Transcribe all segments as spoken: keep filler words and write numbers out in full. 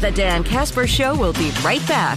The Dan Casper Show will be right back.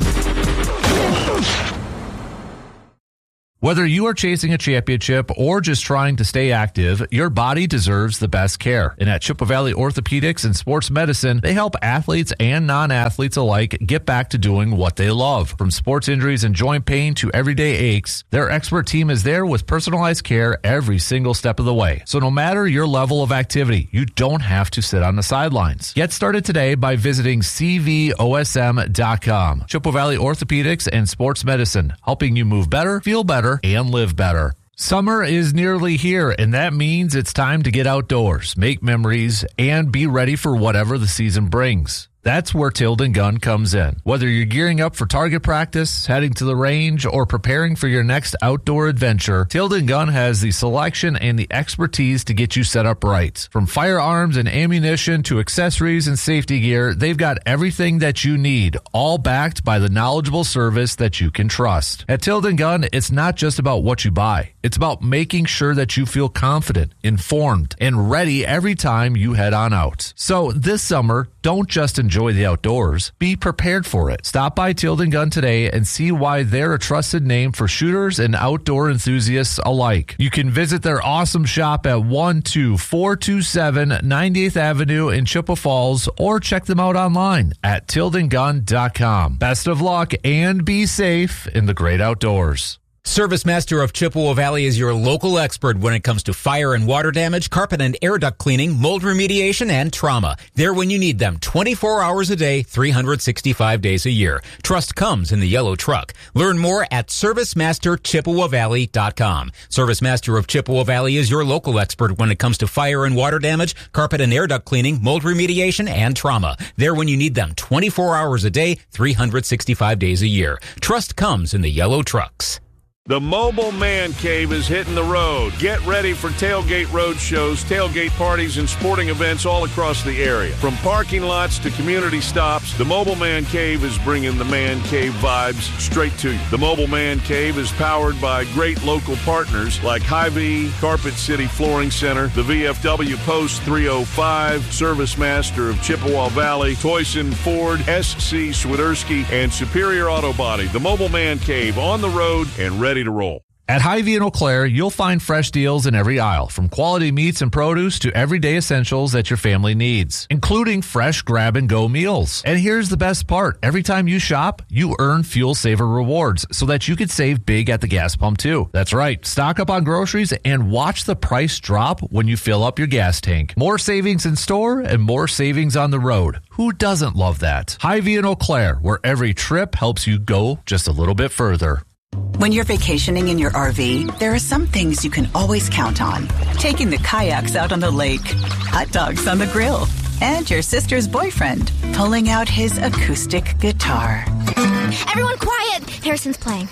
Whether you are chasing a championship or just trying to stay active, your body deserves the best care. And at Chippewa Valley Orthopedics and Sports Medicine, they help athletes and non-athletes alike get back to doing what they love. From sports injuries and joint pain to everyday aches, their expert team is there with personalized care every single step of the way. So no matter your level of activity, you don't have to sit on the sidelines. Get started today by visiting C V O S M dot com. Chippewa Valley Orthopedics and Sports Medicine, helping you move better, feel better, and live better. Summer is nearly here, and that means it's time to get outdoors, make memories, and be ready for whatever the season brings. That's where Tilden Gun comes in. Whether you're gearing up for target practice, heading to the range, or preparing for your next outdoor adventure, Tilden Gun has the selection and the expertise to get you set up right. From firearms and ammunition to accessories and safety gear, they've got everything that you need, all backed by the knowledgeable service that you can trust. At Tilden Gun, it's not just about what you buy. It's about making sure that you feel confident, informed, and ready every time you head on out. So this summer, don't just enjoy the outdoors. Be prepared for it. Stop by Tilden Gun today and see why they're a trusted name for shooters and outdoor enthusiasts alike. You can visit their awesome shop at one two four two seven ninetieth Avenue in Chippewa Falls or check them out online at tilden gun dot com. Best of luck and be safe in the great outdoors. Service Master of Chippewa Valley is your local expert when it comes to fire and water damage, carpet and air duct cleaning, mold remediation, and trauma. They're when you need them, twenty-four hours a day, three hundred sixty-five days a year. Trust comes in the yellow truck. Learn more at service master chippewa valley dot com. Service Master of Chippewa Valley is your local expert when it comes to fire and water damage, carpet and air duct cleaning, mold remediation, and trauma. They're when you need them, twenty-four hours a day, three hundred sixty-five days a year. Trust comes in the yellow trucks. The Mobile Man Cave is hitting the road. Get ready for tailgate road shows, tailgate parties, and sporting events all across the area. From parking lots to community stops, the Mobile Man Cave is bringing the Man Cave vibes straight to you. The Mobile Man Cave is powered by great local partners like Hy-Vee, Carpet City Flooring Center, the V F W Post three oh five, Service Master of Chippewa Valley, Toyson Ford, S C Swiderski, and Superior Auto Body. The Mobile Man Cave on the road and ready to roll. At Hy-Vee in Eau Claire, you'll find fresh deals in every aisle, from quality meats and produce to everyday essentials that your family needs, including fresh grab-and-go meals. And here's the best part. Every time you shop, you earn Fuel Saver rewards so that you can save big at the gas pump, too. That's right. Stock up on groceries and watch the price drop when you fill up your gas tank. More savings in store and more savings on the road. Who doesn't love that? Hy-Vee in Eau Claire, where every trip helps you go just a little bit further. When you're vacationing in your R V, there are some things you can always count on. Taking the kayaks out on the lake, hot dogs on the grill, and your sister's boyfriend pulling out his acoustic guitar. Everyone quiet! Harrison's playing.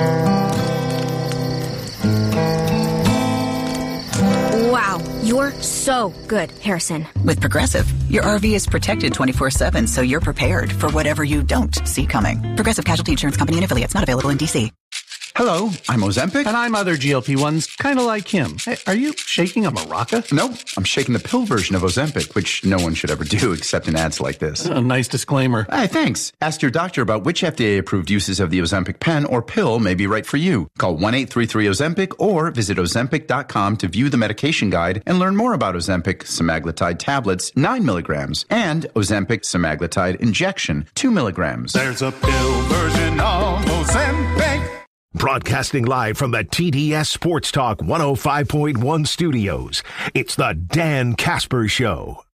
Wow, you're so good, Harrison. With Progressive, your R V is protected twenty-four seven, so you're prepared for whatever you don't see coming. Progressive Casualty Insurance Company and affiliates, not available in D C. Hello, I'm Ozempic. And I'm other G L P ones, kind of like him. Hey, are you shaking a maraca? No, I'm shaking the pill version of Ozempic, which no one should ever do except in ads like this. A nice disclaimer. Hey, thanks. Ask your doctor about which F D A-approved uses of the Ozempic pen or pill may be right for you. Call one eight three three Ozempic or visit ozempic dot com to view the medication guide and learn more about Ozempic semaglutide tablets, nine milligrams, and Ozempic semaglutide injection, two milligrams. There's a pill version of Ozempic. Broadcasting live from the T D S Sports Talk one oh five point one studios, it's the Dan Casper Show.